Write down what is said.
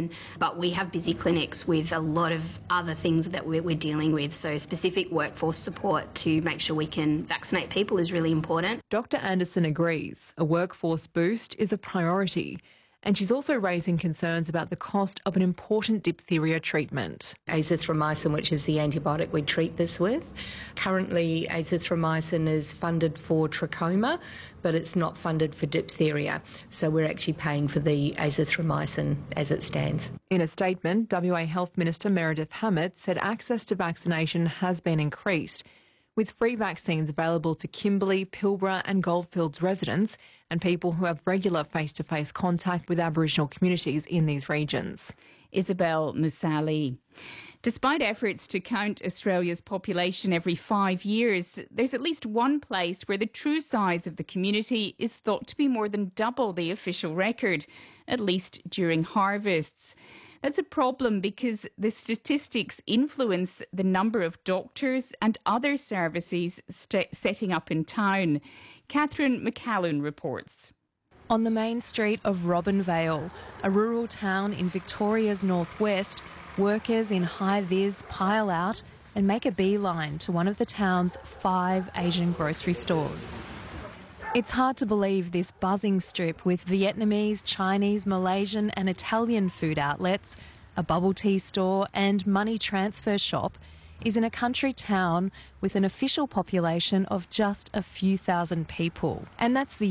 season. But we have busy clinics with a lot of other things that we're dealing with. So specific workforce support to make sure we can vaccinate people is really important. Dr. Anderson agrees a workforce boost is a priority. And she's also raising concerns about the cost of an important diphtheria treatment. Azithromycin, which is the antibiotic we treat this with. Currently, azithromycin is funded for trachoma, but it's not funded for diphtheria. So we're actually paying for the azithromycin as it stands. In a statement, WA Health Minister Meredith Hammett said access to vaccination has been increased, with free vaccines available to Kimberley, Pilbara and Goldfields residents and people who have regular face-to-face contact with Aboriginal communities in these regions. Isabel Musali. Despite efforts to count Australia's population every 5 years, there's at least one place where the true size of the community is thought to be more than double the official record, at least during harvests. That's a problem because the statistics influence the number of doctors and other services setting up in town. Catherine McCallum reports. On the main street of Robinvale, a rural town in Victoria's northwest, workers in high-vis pile out and make a beeline to one of the town's 5 Asian grocery stores. It's hard to believe this buzzing strip with Vietnamese, Chinese, Malaysian and Italian food outlets, a bubble tea store and money transfer shop is in a country town with an official population of just a few thousand people. And that's the